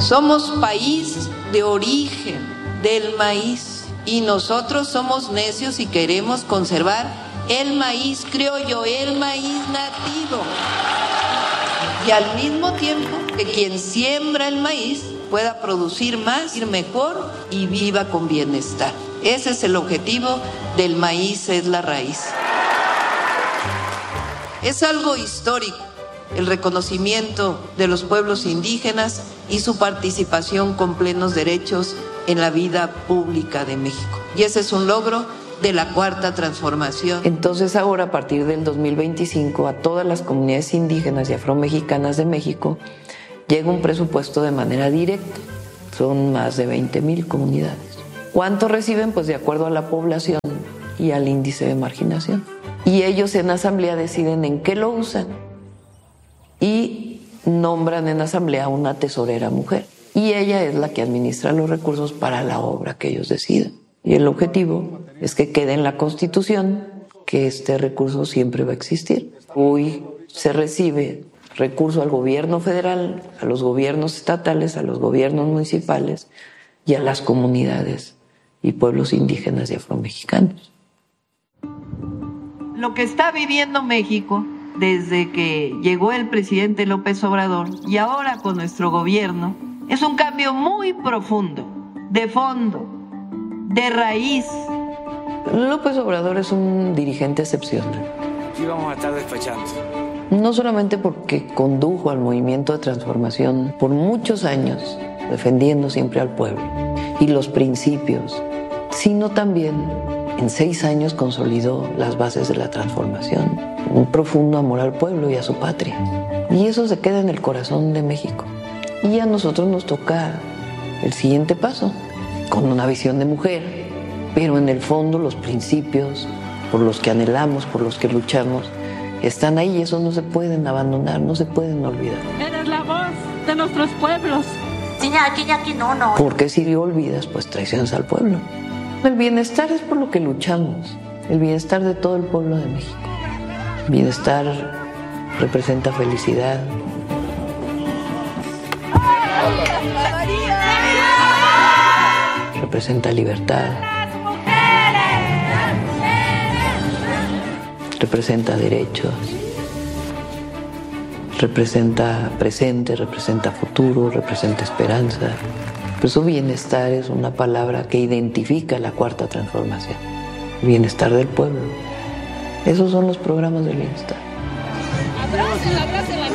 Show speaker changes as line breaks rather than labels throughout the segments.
Somos país de origen del maíz y nosotros somos necios y queremos conservar el maíz criollo, el maíz nativo. Y al mismo tiempo que quien siembra el maíz pueda producir más, ir mejor y viva con bienestar. Ese es el objetivo del maíz, es la raíz. Es algo histórico el reconocimiento de los pueblos indígenas y su participación con plenos derechos en la vida pública de México. Y ese es un logro de la Cuarta Transformación.
Entonces ahora, a partir del 2025, a todas las comunidades indígenas y afromexicanas de México llega un presupuesto de manera directa. Son más de 20,000 comunidades. ¿Cuánto reciben? Pues de acuerdo a la población y al índice de marginación. Y ellos en asamblea deciden en qué lo usan y nombran en asamblea una tesorera mujer. Y ella es la que administra los recursos para la obra que ellos decidan. Y el objetivo es que quede en la Constitución que este recurso siempre va a existir. Hoy se recibe recurso al gobierno federal, a los gobiernos estatales, a los gobiernos municipales y a las comunidades y pueblos indígenas y afromexicanos.
Lo que está viviendo México desde que llegó el presidente López Obrador y ahora con nuestro gobierno es un cambio muy profundo, de fondo, de raíz.
López Obrador es un dirigente excepcional.
Aquí vamos a estar despachando.
No solamente porque condujo al movimiento de transformación por muchos años, defendiendo siempre al pueblo y los principios, sino también en 6 años consolidó las bases de la transformación, un profundo amor al pueblo y a su patria. Y eso se queda en el corazón de México. Y a nosotros nos toca el siguiente paso, con una visión de mujer, pero en el fondo los principios por los que anhelamos, por los que luchamos, están ahí y esos no se pueden abandonar, no se pueden olvidar.
Eres la voz de nuestros pueblos.
No.
Porque si olvidas, pues traicionas al pueblo. El bienestar es por lo que luchamos, el bienestar de todo el pueblo de México. Bienestar representa felicidad. Representa libertad. Representa derechos. Representa presente, representa futuro, representa esperanza. Por eso bienestar es una palabra que identifica la Cuarta Transformación. El bienestar del pueblo. Esos son los programas del bienestar.
Abrácenla,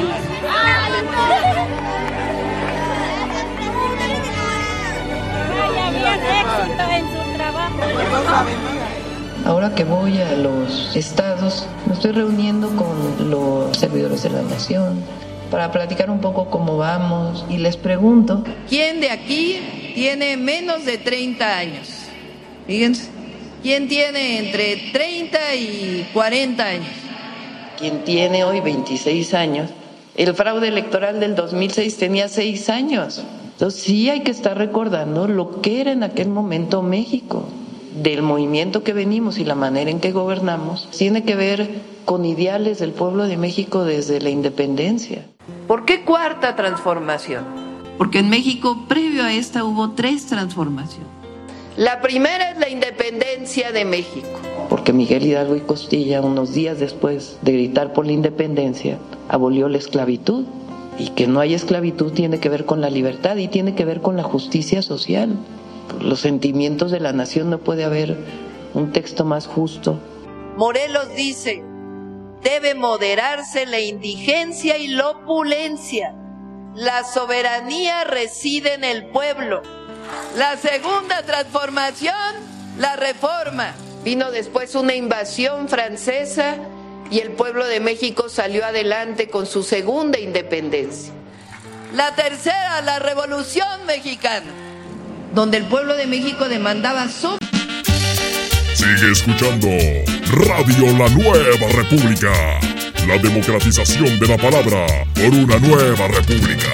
vaya bien, éxito en su trabajo.
Ahora que voy a los estados, me estoy reuniendo con los servidores de la nación para platicar un poco cómo vamos y les pregunto:
¿quién de aquí tiene menos de 30 años? Fíjense. ¿Quién tiene entre 30 y 40 años?
Quien tiene hoy 26 años, el fraude electoral del 2006 tenía 6 años. Entonces sí hay que estar recordando lo que era en aquel momento México. Del movimiento que venimos y la manera en que gobernamos, tiene que ver con ideales del pueblo de México desde la independencia.
¿Por qué Cuarta Transformación? Porque en México, previo a esta, hubo 3 transformaciones. La primera es la independencia de México.
Porque Miguel Hidalgo y Costilla, unos días después de gritar por la independencia, abolió la esclavitud. Y que no hay esclavitud tiene que ver con la libertad y tiene que ver con la justicia social. Los sentimientos de la nación, no puede haber un texto más justo.
Morelos dice: debe moderarse la indigencia y la opulencia. La soberanía reside en el pueblo. La segunda transformación, la reforma. Vino después una invasión francesa y el pueblo de México salió adelante con su segunda independencia. La tercera, la Revolución Mexicana, donde el pueblo de México demandaba su...
Sigue escuchando Radio La Nueva República, la democratización de la palabra por una nueva república.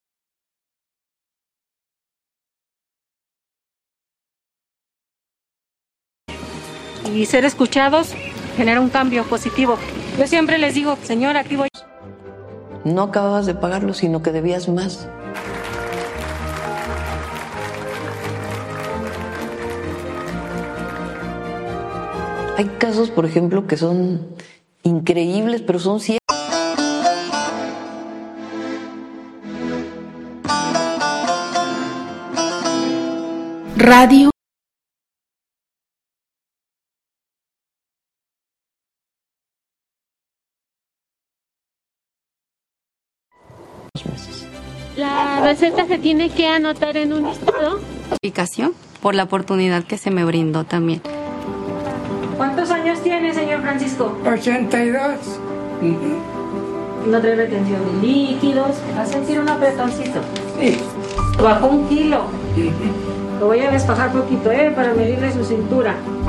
Y ser escuchados genera un cambio positivo. Yo siempre les digo: señora, aquí voy.
No acababas de pagarlo, sino que debías más. Hay casos, por ejemplo, que son increíbles, pero son ciertos.
Radio
La receta se tiene que anotar en un listado.
Por la oportunidad que se me brindó también.
¿Cuántos años tiene, señor Francisco?
82.
No trae retención de líquidos. ¿Va a sentir un apretoncito?
Sí.
Bajó 1 kilo. Lo voy a desfajar poquito, para medirle su cintura.